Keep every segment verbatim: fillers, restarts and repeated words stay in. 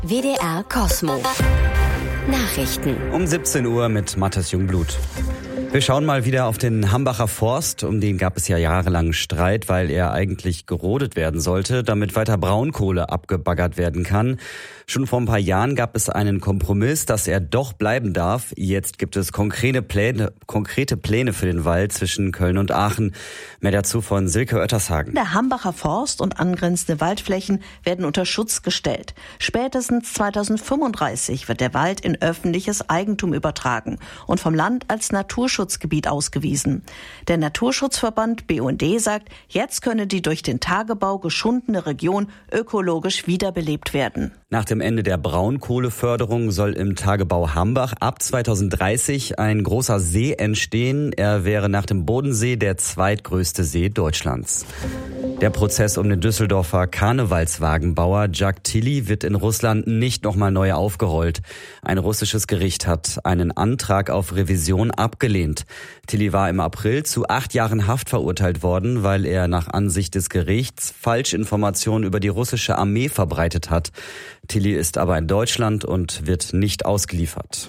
W D R Kosmo. Nachrichten. Um siebzehn Uhr mit Mathis Jungblut. Wir schauen mal wieder auf den Hambacher Forst. Um den gab es ja jahrelang Streit, weil er eigentlich gerodet werden sollte, damit weiter Braunkohle abgebaggert werden kann. Schon vor ein paar Jahren gab es einen Kompromiss, dass er doch bleiben darf. Jetzt gibt es konkrete Pläne, konkrete Pläne für den Wald zwischen Köln und Aachen. Mehr dazu von Silke Oettershagen. Der Hambacher Forst und angrenzende Waldflächen werden unter Schutz gestellt. Spätestens zweitausendfünfunddreißig wird der Wald in öffentliches Eigentum übertragen und vom Land als Naturschutzgebiet ausgewiesen. Der Naturschutzverband B U N D sagt, jetzt könne die durch den Tagebau geschundene Region ökologisch wiederbelebt werden. Nach dem Ende der Braunkohleförderung soll im Tagebau Hambach ab zweitausenddreißig ein großer See entstehen. Er wäre nach dem Bodensee der zweitgrößte See Deutschlands. Der Prozess um den Düsseldorfer Karnevalswagenbauer Jack Tilly wird in Russland nicht nochmal neu aufgerollt. Ein russisches Gericht hat einen Antrag auf Revision abgelehnt. Tilly war im April zu acht Jahren Haft verurteilt worden, weil er nach Ansicht des Gerichts Falschinformationen über die russische Armee verbreitet hat. Tilly ist aber in Deutschland und wird nicht ausgeliefert.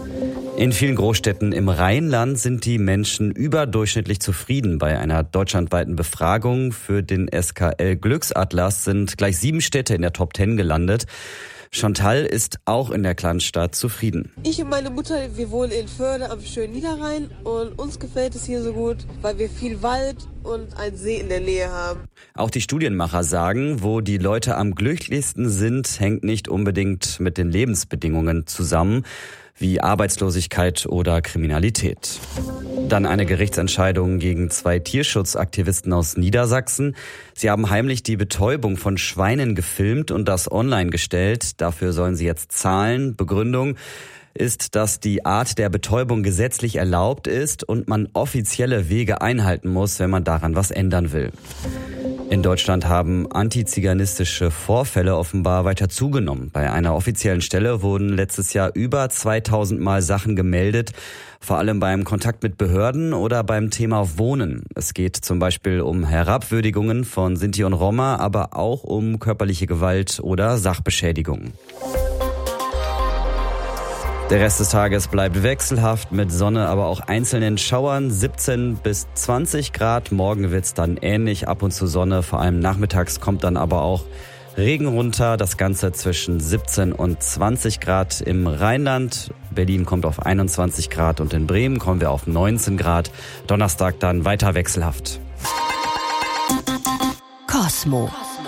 In vielen Großstädten im Rheinland sind die Menschen überdurchschnittlich zufrieden. Bei einer deutschlandweiten Befragung für den S K L Glücksatlas sind gleich sieben Städte in der Top Ten gelandet. Chantal ist auch in der Kleinstadt zufrieden. Ich und meine Mutter, wir wohnen in Förde am schönen Niederrhein und uns gefällt es hier so gut, weil wir viel Wald und einen See in der Nähe haben. Auch die Studienmacher sagen, wo die Leute am glücklichsten sind, hängt nicht unbedingt mit den Lebensbedingungen zusammen, wie Arbeitslosigkeit oder Kriminalität. Dann eine Gerichtsentscheidung gegen zwei Tierschutzaktivisten aus Niedersachsen. Sie haben heimlich die Betäubung von Schweinen gefilmt und das online gestellt. Dafür sollen sie jetzt zahlen. Begründung ist, dass die Art der Betäubung gesetzlich erlaubt ist und man offizielle Wege einhalten muss, wenn man daran was ändern will. In Deutschland haben antiziganistische Vorfälle offenbar weiter zugenommen. Bei einer offiziellen Stelle wurden letztes Jahr über zweitausend Mal Sachen gemeldet, vor allem beim Kontakt mit Behörden oder beim Thema Wohnen. Es geht zum Beispiel um Herabwürdigungen von Sinti und Roma, aber auch um körperliche Gewalt oder Sachbeschädigungen. Der Rest des Tages bleibt wechselhaft mit Sonne, aber auch einzelnen Schauern, siebzehn bis zwanzig Grad. Morgen wird's dann ähnlich, ab und zu Sonne, vor allem nachmittags kommt dann aber auch Regen runter. Das Ganze zwischen siebzehn und zwanzig Grad im Rheinland. Berlin kommt auf einundzwanzig Grad und in Bremen kommen wir auf neunzehn Grad. Donnerstag dann weiter wechselhaft. Kosmo.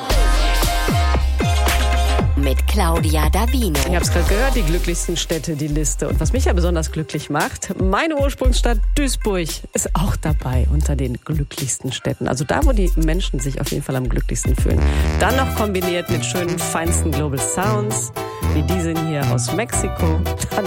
Mit Claudia Davino. Ich habe es gerade gehört, die glücklichsten Städte, die Liste. Und was mich ja besonders glücklich macht, meine Ursprungsstadt Duisburg ist auch dabei unter den glücklichsten Städten. Also da, wo die Menschen sich auf jeden Fall am glücklichsten fühlen. Dann noch kombiniert mit schönen, feinsten Global Sounds, wie diesen hier aus Mexiko. Dann